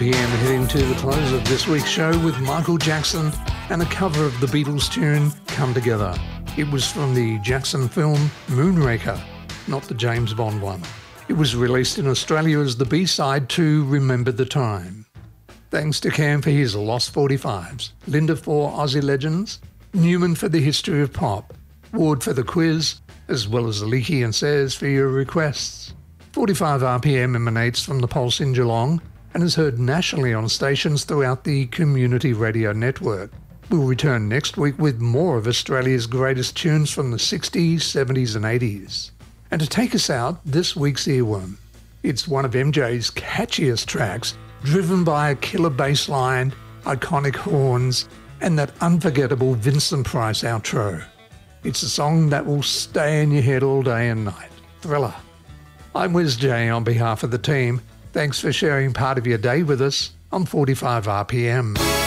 PM heading to the close of this week's show with Michael Jackson and a cover of the Beatles tune Come Together. It was from the Jackson film Moonraker, not the James Bond one. It was released in Australia as the B-side to Remember the Time. Thanks to Cam for his Lost 45s, Linda for Aussie Legends, Newman for the History of Pop, Ward for the quiz, as well as Leakey and Sayers for your requests. 45 RPM emanates from the Pulse in Geelong and is heard nationally on stations throughout the Community Radio Network. We'll return next week with more of Australia's greatest tunes from the 60s, 70s and 80s. And to take us out, this week's earworm. It's one of MJ's catchiest tracks, driven by a killer bass line, iconic horns, and that unforgettable Vincent Price outro. It's a song that will stay in your head all day and night. Thriller. I'm Wiz J on behalf of the team. Thanks for sharing part of your day with us on 45 RPM.